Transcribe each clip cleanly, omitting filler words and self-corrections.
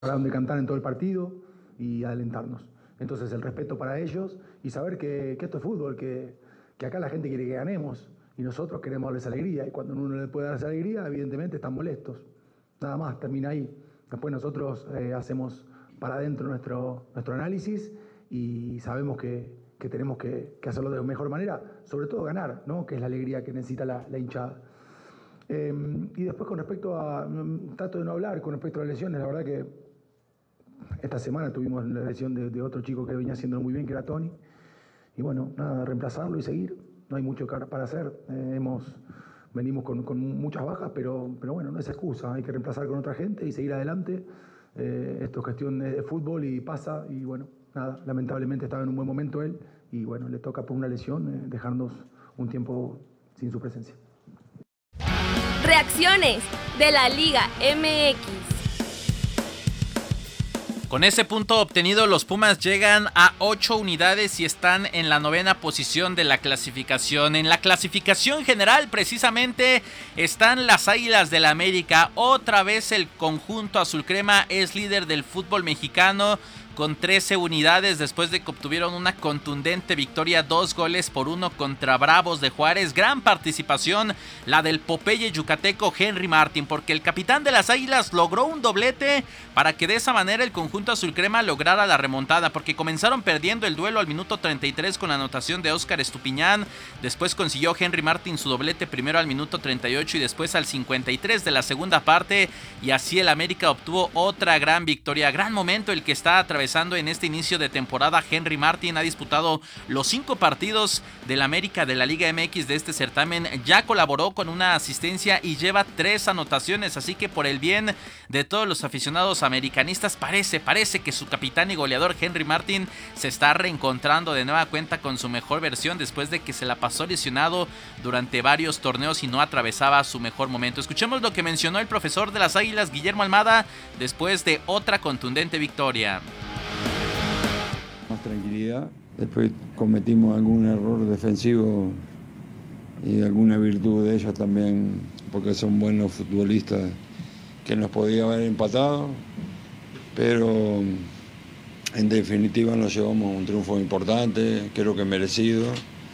pararon de cantar en todo el partido y alentarnos. Entonces el respeto para ellos y saber que esto es fútbol, que acá la gente quiere que ganemos y nosotros queremos darles alegría. Y cuando uno le puede dar esa alegría, evidentemente están molestos. Nada más, termina ahí. Después nosotros hacemos para adentro nuestro análisis y sabemos que tenemos que hacerlo de mejor manera, sobre todo ganar, ¿no? Que es la alegría que necesita la hinchada. Y después con respecto a, trato de no hablar con respecto a las lesiones, la verdad que esta semana tuvimos la lesión de otro chico que venía haciéndolo muy bien, que era Tony. Y bueno, nada, reemplazarlo y seguir. No hay mucho para hacer. Venimos con muchas bajas, pero bueno, no es excusa. Hay que reemplazar con otra gente y seguir adelante. Esto es cuestión de fútbol y pasa. Y bueno, nada, lamentablemente estaba en un buen momento él. Y bueno, le toca por una lesión dejarnos un tiempo sin su presencia. Reacciones de la Liga MX. Con ese punto obtenido, los Pumas llegan a 8 unidades y están en la 9ª posición de la clasificación. En la clasificación general, precisamente, están las Águilas del la América. Otra vez el conjunto azul crema es líder del fútbol mexicano con 13 unidades después de que obtuvieron una contundente victoria 2-1 contra Bravos de Juárez. Gran participación la del Popeye yucateco Henry Martin, porque el capitán de las Águilas logró un doblete para que de esa manera el conjunto azul crema lograra la remontada, porque comenzaron perdiendo el duelo al minuto 33 con la anotación de Óscar Estupiñán. Después consiguió Henry Martin su doblete, primero al minuto 38 y después al 53 de la segunda parte, y así el América obtuvo otra gran victoria. Gran momento el que está atravesando en este inicio de temporada Henry Martin. Ha disputado los 5 partidos del América de la Liga MX de este certamen, ya colaboró con una asistencia y lleva 3 anotaciones, así que por el bien de todos los aficionados americanistas parece que su capitán y goleador Henry Martin se está reencontrando de nueva cuenta con su mejor versión después de que se la pasó lesionado durante varios torneos y no atravesaba su mejor momento. Escuchemos lo que mencionó el profesor de las Águilas, Guillermo Almada, después de otra contundente victoria. Más tranquilidad. Después cometimos algún error defensivo y alguna virtud de ellos también, porque son buenos futbolistas, que nos podía haber empatado, pero en definitiva nos llevamos un triunfo importante, creo que merecido,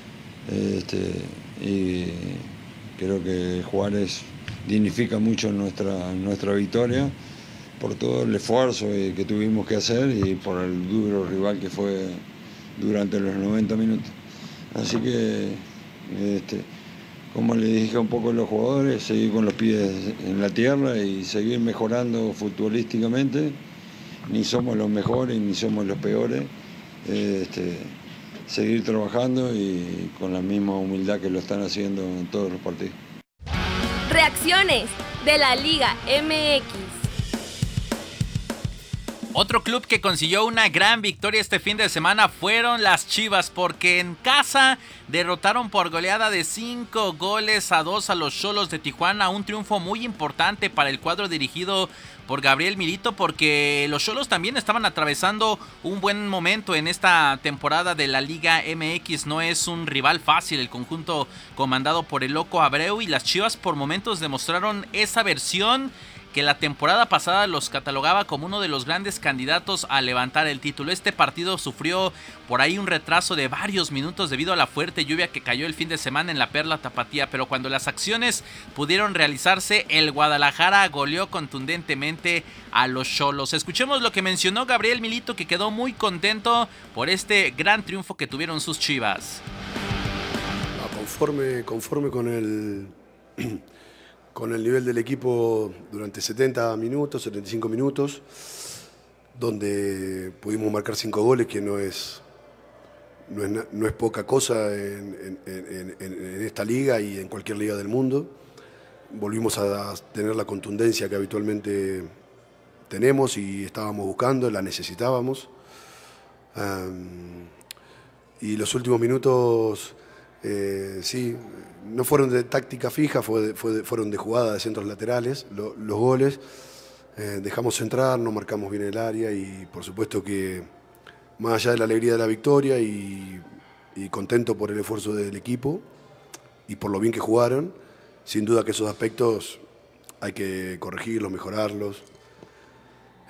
y creo que Juárez dignifica mucho nuestra victoria por todo el esfuerzo que tuvimos que hacer y por el duro rival que fue durante los 90 minutos. Así que, como le dije un poco a los jugadores, seguir con los pies en la tierra y seguir mejorando futbolísticamente. Ni somos los mejores ni somos los peores. Seguir trabajando y con la misma humildad que lo están haciendo en todos los partidos. Reacciones de la Liga MX. Otro club que consiguió una gran victoria este fin de semana fueron las Chivas, porque en casa derrotaron por goleada de 5-2 a los Xolos de Tijuana. Un triunfo muy importante para el cuadro dirigido por Gabriel Milito, porque los Xolos también estaban atravesando un buen momento en esta temporada de la Liga MX. No es un rival fácil el conjunto comandado por el Loco Abreu, y las Chivas por momentos demostraron esa versión que la temporada pasada los catalogaba como uno de los grandes candidatos a levantar el título. Este partido sufrió por ahí un retraso de varios minutos debido a la fuerte lluvia que cayó el fin de semana en la Perla Tapatía, pero cuando las acciones pudieron realizarse, el Guadalajara goleó contundentemente a los Xolos. Escuchemos lo que mencionó Gabriel Milito, que quedó muy contento por este gran triunfo que tuvieron sus Chivas. Conforme con el nivel del equipo durante 75 minutos, donde pudimos marcar 5 goles, que no es poca cosa en esta liga y en cualquier liga del mundo. Volvimos a tener la contundencia que habitualmente tenemos y estábamos buscando, la necesitábamos. Y los últimos minutos, sí, no fueron de táctica fija, fueron de jugada de centros laterales, los goles. Dejamos entrar, no marcamos bien el área y por supuesto que más allá de la alegría de la victoria y contento por el esfuerzo del equipo y por lo bien que jugaron, sin duda que esos aspectos hay que corregirlos, mejorarlos.